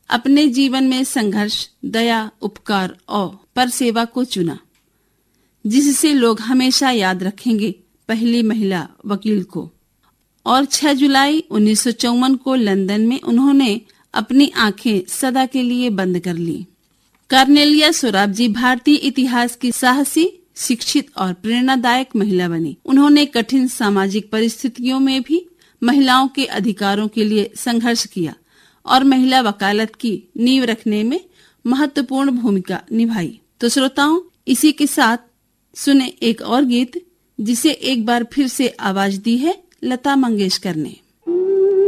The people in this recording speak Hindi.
अपने जीवन में संघर्ष, दया, उपकार और पर सेवा को चुना, जिससे लोग हमेशा याद रखेंगे पहली महिला वकील को। और 6 जुलाई 1954 को लंदन में उन्होंने अपनी आंखें सदा के लिए बंद कर ली। कार्नेलिया सोराबजी भारतीय इतिहास की साहसी, शिक्षित और प्रेरणादायक महिला बनी। उन्होंने कठिन सामाजिक परिस्थितियों में भी महिलाओं के अधिकारों के लिए संघर्ष किया और महिला वकालत की नींव रखने में महत्वपूर्ण भूमिका निभाई। तो श्रोताओं, इसी के साथ सुने एक और गीत, जिसे एक बार फिर से आवाज दी है लता मंगेशकर ने।